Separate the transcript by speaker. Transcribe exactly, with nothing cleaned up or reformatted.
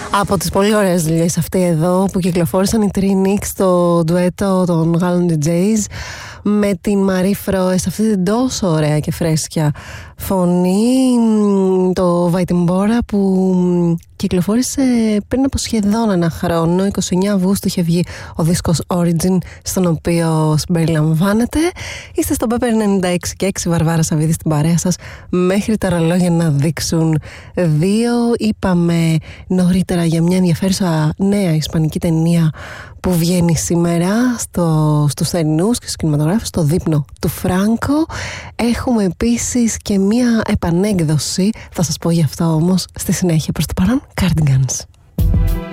Speaker 1: Από τις πολύ ωραίες δουλειές αυτή εδώ που κυκλοφόρησαν οι Trinix στο ντουέτο των Γάλλων ντι τζέις με την Marie Froe σε αυτή την τόσο ωραία και φρέσκια φωνή, το Βαϊτιμπόρα που κυκλοφόρησε πριν από σχεδόν ένα χρόνο. είκοσι εννέα Αυγούστου είχε βγει ο δίσκος Origin, στον οποίο συμπεριλαμβάνεται. Είστε στο Pepper ενενήντα έξι και έξι, Βαρβάρα Σαββίδη στην παρέα σας μέχρι τα ρολόγια να δείξουν δύο. Είπαμε νωρίτερα για μια ενδιαφέρουσα νέα ισπανική ταινία που βγαίνει σήμερα στο, στους θερινούς και στους κινηματογράφους, στο δείπνο του Φράνκο. Έχουμε επίσης και μια επανέκδοση, θα σας πω γι' αυτό όμως στη συνέχεια. Προς το παρόν, Cardigans.